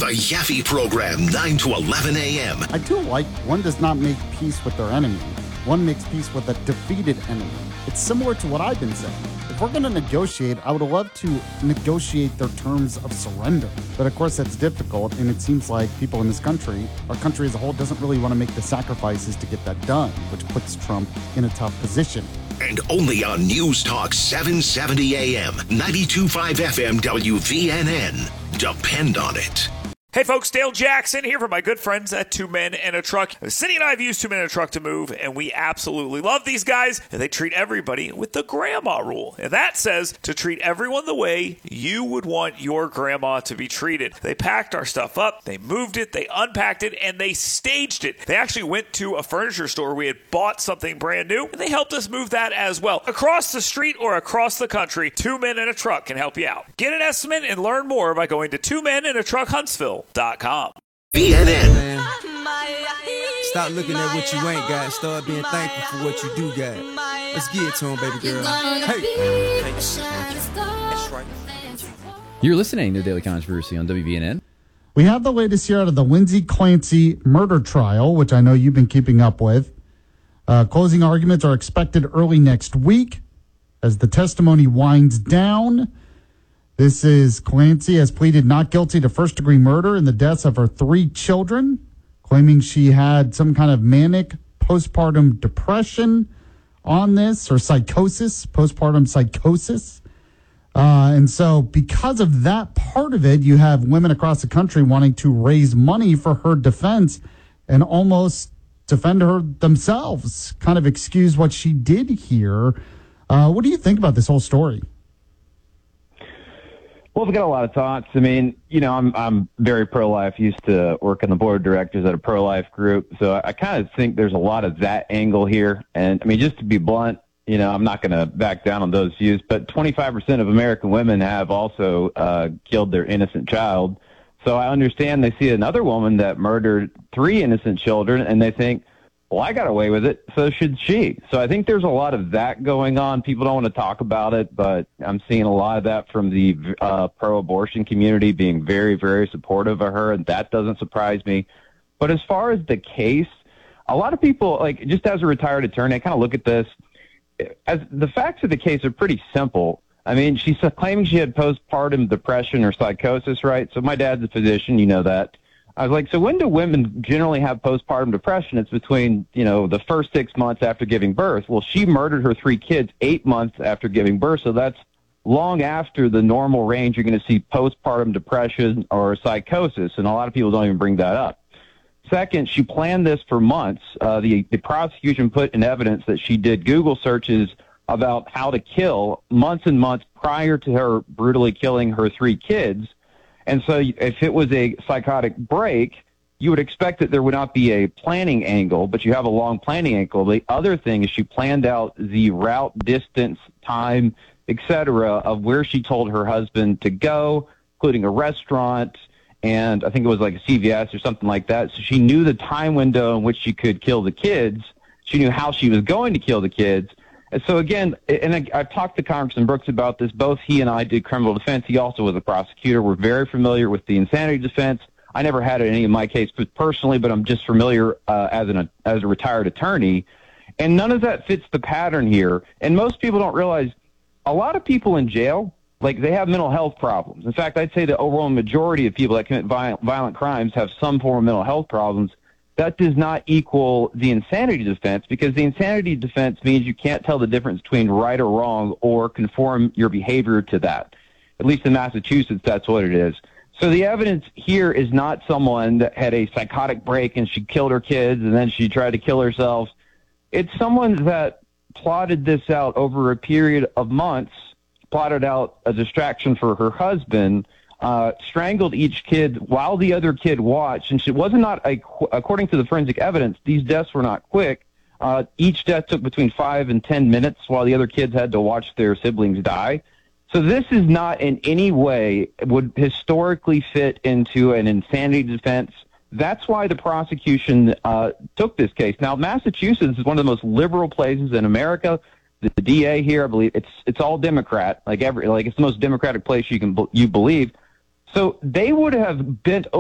The Yaffe Program, 9 to 11 a.m. I do like one does not make peace with their enemy. One makes peace with a defeated enemy. It's similar to what I've been saying. If we're going to negotiate, I would love to negotiate their terms of surrender. But of course, that's difficult, and it seems like people in this country, our country as a whole, doesn't really want to make the sacrifices to get that done, which puts Trump in a tough position. And only on News Talk 770 AM, 92.5 FM WVNN. Depend on it. Hey folks, Dale Jackson here for my good friends at Two Men and a Truck. Cindy and I have used Two Men and a Truck to move, and we absolutely love these guys. And they treat everybody with the grandma rule. And that says to treat everyone the way you would want your grandma to be treated. They packed our stuff up, they moved it, they unpacked it, and they staged it. They actually went to a furniture store. We had bought something brand new, and they helped us move that as well. Across the street or across the country, Two Men and a Truck can help you out. Get an estimate and learn more by going to twomenandatruckhuntsville.com. BNN. Stop looking at what you ain't got. Start being thankful for what you do got. Let's get it to him, baby girl. Hey. You're listening to Daily Controversy on WBNN. We have the latest here out of the Lindsay Clancy murder trial, which I know you've been keeping up with. Closing arguments are expected early next week as the testimony winds down. This is Clancy has pleaded not guilty to first-degree murder in the deaths of her 3 children, claiming she had some kind of manic postpartum depression on this, or psychosis, postpartum psychosis. And so because of that part of it, you have women across the country wanting to raise money for her defense and almost defend her themselves, kind of excuse what she did here. What do you think about this whole story? Well, we've got a lot of thoughts. I mean, you know, I'm very pro-life, used to work on the board of directors at a pro-life group. So I kind of think there's a lot of that angle here. And I mean, just to be blunt, you know, I'm not going to back down on those views, but 25% of American women have also killed their innocent child. So I understand they see another woman that murdered 3 innocent children and they think, well, I got away with it, so should she. So I think there's a lot of that going on. People don't want to talk about it, but I'm seeing a lot of that from the pro-abortion community being very, very supportive of her, and that doesn't surprise me. But as far as the case, a lot of people, like, just as a retired attorney, I kind of look at this. As the facts of the case are pretty simple. I mean, she's claiming she had postpartum depression or psychosis, right? So my dad's a physician, you know that. I was like, so when do women generally have postpartum depression? It's between, you know, the first 6 months after giving birth. Well, she murdered her 3 kids 8 months after giving birth, so that's long after the normal range you're going to see postpartum depression or psychosis, and a lot of people don't even bring that up. Second, she planned this for months. The prosecution put in evidence that she did Google searches about how to kill months and months prior to her brutally killing her 3 kids. And so if it was a psychotic break, you would expect that there would not be a planning angle, but you have a long planning angle. The other thing is she planned out the route, distance, time, etc., of where she told her husband to go, including a restaurant, and I think it was like a CVS or something like that. So she knew the time window in which she could kill the kids. She knew how she was going to kill the kids. And so, again, and I've talked to Congressman Brooks about this. Both he and I did criminal defense. He also was a prosecutor. We're very familiar with the insanity defense. I never had it in any of my cases personally, but I'm just familiar as a retired attorney. And none of that fits the pattern here. And most people don't realize a lot of people in jail, like, they have mental health problems. In fact, I'd say the overwhelming majority of people that commit violent crimes have some form of mental health problems. That does not equal the insanity defense, because the insanity defense means you can't tell the difference between right or wrong or conform your behavior to that. At least in Massachusetts, that's what it is. So the evidence here is not someone that had a psychotic break and she killed her kids and then she tried to kill herself. It's someone that plotted this out over a period of months, plotted out a distraction for her husband, strangled each kid while the other kid watched. And it was not according to the forensic evidence, these deaths were not quick. Each death took between 5 and 10 minutes while the other kids had to watch their siblings die. So this is not in any way would historically fit into an insanity defense. That's why the prosecution took this case. Now, Massachusetts is one of the most liberal places in America. The DA here, I believe, it's all Democrat. Like it's the most Democratic place you believe. So they would have bent